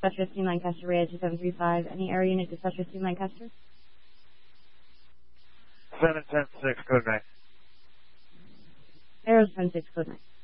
Dispatch 15 Lancaster, Ray 2735. Any area unit, Dispatch 15 Lancaster? 710-6, code 9. Arrows 10-6, code 9.